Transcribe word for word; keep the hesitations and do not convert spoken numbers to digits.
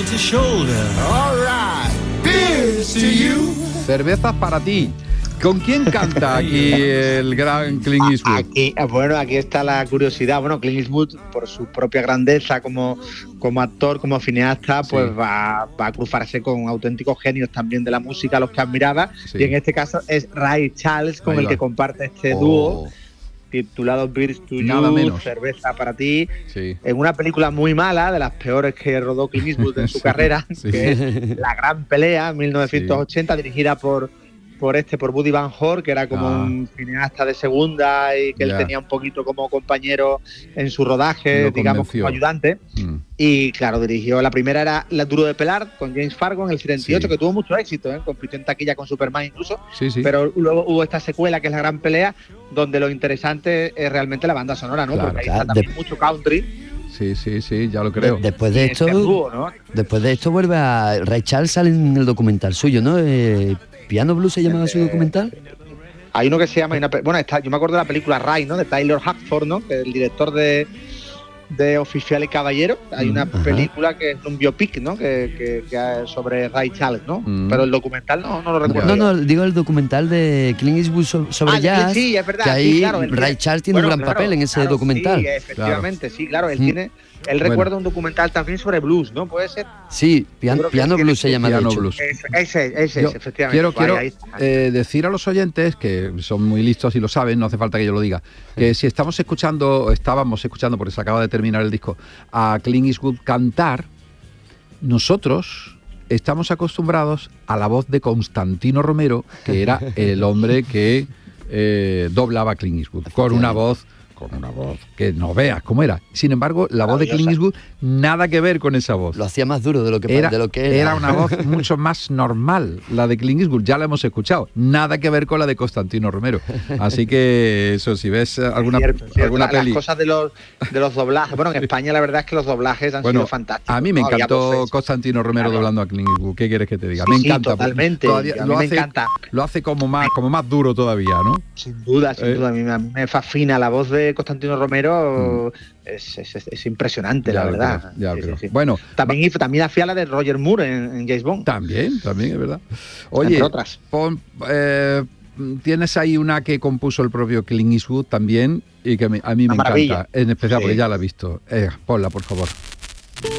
to shoulder. All right, here's to you. Cervezas para ti. ¿Con quién canta aquí el gran Clint Eastwood? Aquí, bueno, aquí está la curiosidad. Bueno, Clint Eastwood, por su propia grandeza como, como actor, como cineasta, pues sí. va, va a cruzarse con auténticos genios también de la música, los que admiraba. Sí. Y en este caso es Ray Charles, con Ahí el va. que comparte este oh. dúo, titulado Beers to You, Cerveza para ti, sí. en una película muy mala, de las peores que rodó Clint Eastwood en su sí. carrera, sí. que es La Gran Pelea, mil novecientos ochenta, sí. dirigida por... por este, por Buddy Van Horn, que era como ah. un cineasta de segunda y que yeah. él tenía un poquito como compañero en su rodaje, Lo digamos, convenció. como ayudante. Mm. Y claro, dirigió, la primera era La Duro de Pelar, con James Fargo en el setenta y ocho, sí. que tuvo mucho éxito, ¿eh? compitió en taquilla con Superman incluso, sí, sí. pero luego hubo esta secuela, que es La Gran Pelea, donde lo interesante es realmente la banda sonora, ¿no? Claro, porque ahí claro. está también de... mucho country. Sí, sí, sí, ya lo creo. De, después de esto, este dúo, ¿no? después de esto vuelve a... Ray Charles sale en el documental suyo, ¿no? Eh, ¿Piano Blues se llamaba su documental? Hay uno que se llama... Bueno, está, yo me acuerdo de la película Ray, ¿no? De Taylor Hackford, ¿no? Que es el director de, de Oficial y Caballero. Hay una Ajá. película que es un biopic, ¿no? Que, que, que es sobre Ray Charles, ¿no? Mm. Pero el documental no, no lo recuerdo. No, no, digo el documental de Clint Eastwood sobre ah, jazz. Sí, es verdad. Que ahí sí, claro, Ray Charles tiene bueno, un gran claro, papel en ese claro, documental. Sí, efectivamente, claro. sí, claro. Él mm. tiene... Él bueno. recuerda un documental también sobre blues, ¿no? ¿Puede ser? Sí, Piano, piano Blues se llama, Piano de hecho. Blues. Ese, ese, ese efectivamente. Quiero, quiero eh, decir a los oyentes, que son muy listos y lo saben, no hace falta que yo lo diga, que si estamos escuchando, estábamos escuchando, porque se acaba de terminar el disco, a Clint Eastwood cantar, nosotros estamos acostumbrados a la voz de Constantino Romero, que era el hombre que eh, doblaba a Clint Eastwood, con una voz... con una voz que no veas cómo era. Sin embargo, la voz de Clint Eastwood, nada que ver con esa voz. Lo hacía más duro de lo que era. De lo que era. Era una voz mucho más normal, la de Clint Eastwood, ya la hemos escuchado. Nada que ver con la de Constantino Romero. Así que eso, si ves alguna, cierto, cierto. alguna la, peli... Las cosas de los, de los doblajes. Bueno, en España la verdad es que los doblajes han bueno, sido fantásticos. A mí me encantó Constantino Romero claro. doblando a Clint Eastwood. ¿Qué quieres que te diga? Sí, me sí, encanta. Totalmente. Todavía, a mí lo, me hace, encanta. lo hace como más, como más duro todavía, ¿no? Sin duda, sin eh. duda. A mí, a mí me fascina la voz de Constantino Romero. Mm. Es, es, es impresionante, ya la verdad. Creo, ya sí, sí, sí. Bueno, también, va... también hacía la de Roger Moore en, en James Bond. También, también, es verdad. Oye, entre otras. Pon, eh, tienes ahí una que compuso el propio Clint Eastwood también y que me, a mí me una encanta, maravilla. en especial sí. porque ya la he visto. Eh, ponla, por favor.